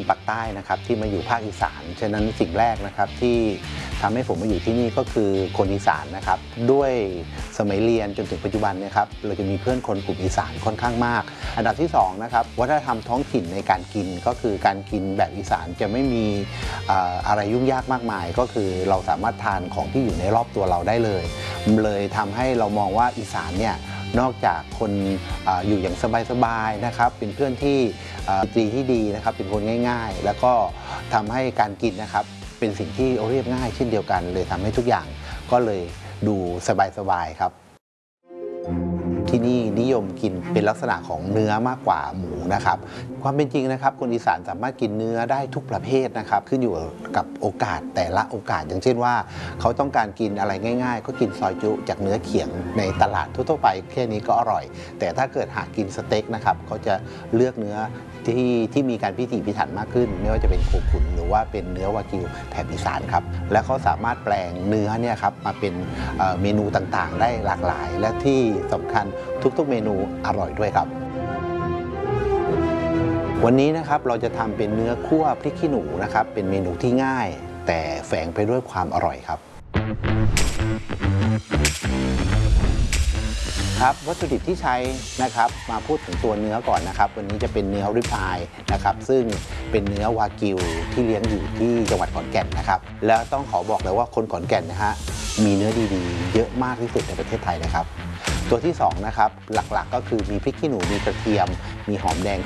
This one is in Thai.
ปากใต้นะครับที่มาอยู่ภาคอีสานฉะนั้นสิ่งแรกนะครับที่ทำให้ผมมาอยู่ที่นี่ก็คือคนอีสานนะครับด้วยสมัยเรียนจนถึงปัจจุบันเนี่ยครับเราจะมีเพื่อนคนกลุ่มอีสานค่อนข้างมากอันดับที่2นะครับวัฒนธรรมท้องถิ่นในการกินก็คือการกินแบบอีสานจะไม่มีอะไรยุ่งยากมากมายก็คือเราสามารถทานของที่อยู่ในรอบตัวเราได้เลยทำให้เรามองว่าอีสานเนี่ยนอกจากคนอยู่อย่างสบายๆนะครับเป็นเพื่อนที่ตีที่ดีนะครับเป็นคนง่ายๆแล้วก็ทำให้การกินนะครับเป็นสิ่งที่เรียบง่ายเช่นเดียวกันเลยทำให้ทุกอย่างก็เลยดูสบายๆครับที่นี่นิยมกินเป็นลักษณะของเนื้อมากกว่าหมูนะครับความเป็นจริงนะครับคนอีสานสามารถกินเนื้อได้ทุกประเภทนะครับขึ้นอยู่กับโอกาสแต่ละโอกาสอย่างเช่นว่าเขาต้องการกินอะไรง่ายๆก็กินซอยจุจากเนื้อเขียงในตลาดทั่วๆไปแค่นี้ก็อร่อยแต่ถ้าเกิดหากกินสเต็กนะครับเขาจะเลือกเนื้อที่มีการพิถีพิถันมากขึ้นไม่ว่าจะเป็นโคขุนหรือว่าเป็นเนื้อวากิวแถบอีสานครับและเขาสามารถแปลงเนื้อเนี่ยครับมาเป็นเมนูต่างๆได้หลากหลายและที่สำคัญทุกๆเมนูอร่อยด้วยครับวันนี้นะครับเราจะทำเป็นเนื้อคั่วพริกขี้หนูนะครับเป็นเมนูที่ง่ายแต่แฝงไปด้วยความอร่อยครับวัตถุดิบที่ใช้นะครับมาพูดถึงตัวเนื้อก่อนนะครับวันนี้จะเป็นเนื้อริบอายนะครับซึ่งเป็นเนื้อวากิวที่เลี้ยงอยู่ที่จังหวัดขอนแก่นนะครับแล้วต้องขอบอกเลยว่าคนขอนแก่นนะฮะมีเนื้อดีๆเยอะมากที่สุดในประเทศไทยนะครับตัวที่2นะครับหลักๆก็คือมีพริกขี้หนูมีกระเทียมมีหอมแดง